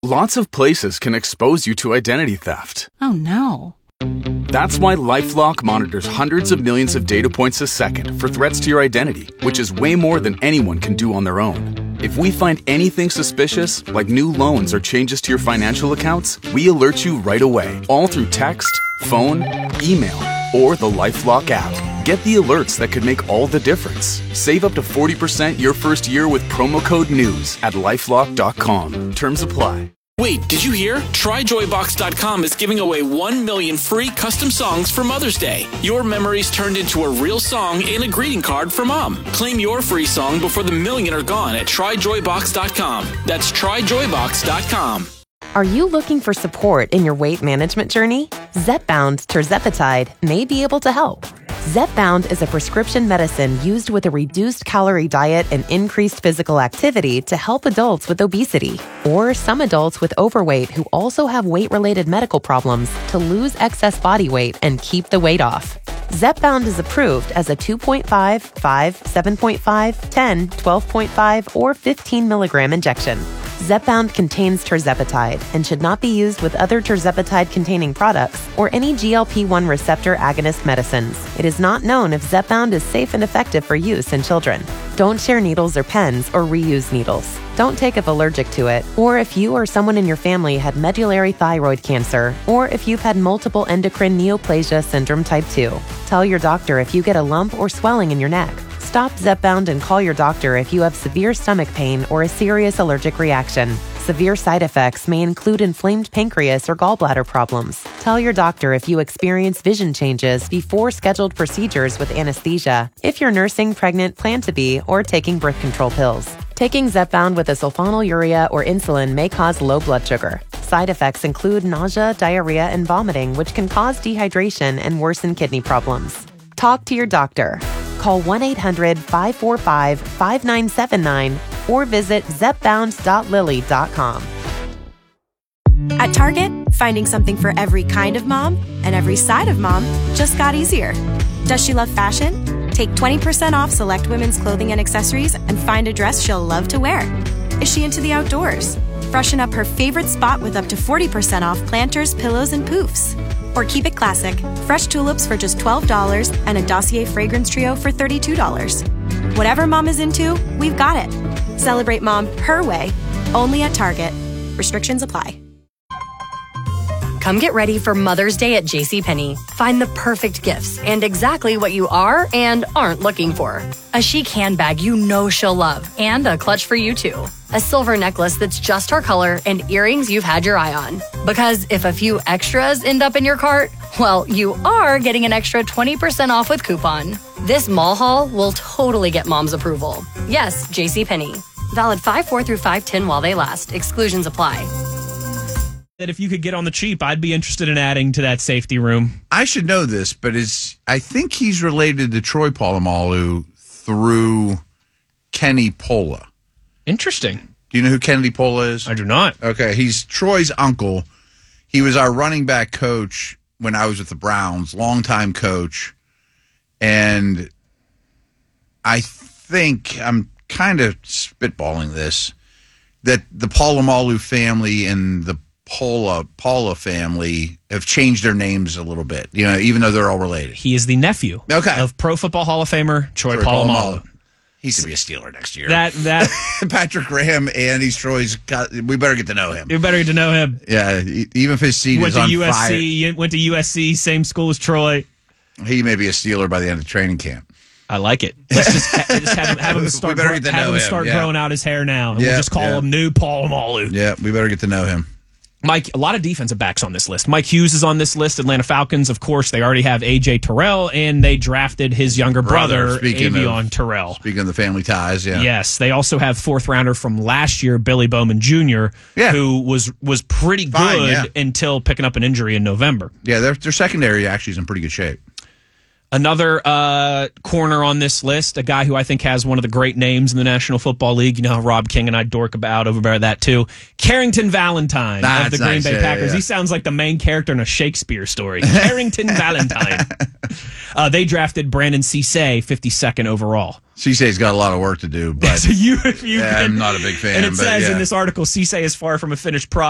Lots of places can expose you to identity theft. Oh, no. That's why LifeLock monitors hundreds of millions of data points a second for threats to your identity, which is way more than anyone can do on their own. If we find anything suspicious, like new loans or changes to your financial accounts, we alert you right away, all through text, phone, email, or the LifeLock app. Get the alerts that could make all the difference. Save up to 40% your first year with promo code NEWS at LifeLock.com. Terms apply. Wait, did you hear? TryJoyBox.com is giving away 1 million free custom songs for Mother's Day. Your memories turned into a real song and a greeting card for Mom. Claim your free song before the million are gone at TryJoyBox.com. That's TryJoyBox.com. Are you looking for support in your weight management journey? Zepbound tirzepatide may be able to help. Zepbound is a prescription medicine used with a reduced calorie diet and increased physical activity to help adults with obesity or some adults with overweight who also have weight-related medical problems to lose excess body weight and keep the weight off. Zepbound is approved as a 2.5, 5, 7.5, 10, 12.5, or 15 milligram injection. Zepbound contains tirzepatide and should not be used with other tirzepatide-containing products or any GLP-1 receptor agonist medicines. It is not known if Zepbound is safe and effective for use in children. Don't share needles or pens or reuse needles. Don't take if allergic to it, or if you or someone in your family had medullary thyroid cancer, or if you've had multiple endocrine neoplasia syndrome type 2. Tell your doctor if you get a lump or swelling in your neck. Stop Zepbound and call your doctor if you have severe stomach pain or a serious allergic reaction. Severe side effects may include inflamed pancreas or gallbladder problems. Tell your doctor if you experience vision changes before scheduled procedures with anesthesia, if you're nursing, pregnant, plan to be, or taking birth control pills. Taking Zepbound with a sulfonylurea or insulin may cause low blood sugar. Side effects include nausea, diarrhea, and vomiting, which can cause dehydration and worsen kidney problems. Talk to your doctor. Call 1-800-545-5979 or visit zepbound.lily.com. At Target, finding something for every kind of mom and every side of mom just got easier. Does she love fashion? Take 20% off select women's clothing and accessories and find a dress she'll love to wear. Is she into the outdoors? Freshen up her favorite spot with up to 40% off planters, pillows, and poofs. Or keep it classic, fresh tulips for just $12 and a Dossier fragrance trio for $32. Whatever mom is into, we've got it. Celebrate mom her way, only at Target. Restrictions apply. Come get ready for Mother's Day at JCPenney. Find the perfect gifts and exactly what you are and aren't looking for. A chic handbag you know she'll love and a clutch for you too. A silver necklace that's just her color and earrings you've had your eye on. Because if a few extras end up in your cart, well, you are getting an extra 20% off with coupon. This mall haul will totally get mom's approval. Yes, JCPenney. Valid 5/4 through 5/10 while they last. Exclusions apply. That if you could get on the cheap, I'd be interested in adding to that safety room. I should know this, but I think he's related to Troy Polamalu through Kenny Pola. Interesting. Do you know who Kenny Pola is? I do not. Okay, he's Troy's uncle. He was our running back coach when I was with the Browns, longtime coach. And I think, I'm kind of spitballing this, that the Polamalu family and the Paula family have changed their names a little bit, even though they're all related. He is the nephew of Pro Football Hall of Famer Troy Polamalu. He's to be a Steeler next year. That Patrick Graham and he's Troy's. We better get to know him. You better get to know him. Yeah, even if his seat is on fire. Went to USC, same school as Troy. He may be a Steeler by the end of training camp. I like it. Let's just have him start growing out his hair now. And we'll just call him New Polamalu. Yeah, we better get to know him. Mike, a lot of defensive backs on this list. Mike Hughes is on this list. Atlanta Falcons, of course, they already have A.J. Terrell, and they drafted his younger brother, Avion Terrell. Speaking of the family ties, yeah. Yes, they also have fourth-rounder from last year, Billy Bowman Jr., who was pretty good until picking up an injury in November. Yeah, their secondary actually is in pretty good shape. Another corner on this list, a guy who I think has one of the great names in the National Football League. You know how Rob King and I dork about that too. Carrington Valentine of the Green Bay Packers. Yeah. He sounds like the main character in a Shakespeare story. Carrington Valentine. They drafted Brandon Cisse, 52nd overall. Cisse's got a lot of work to do, but so I'm not a big fan. And it says in this article, Cisse is far from a finished product.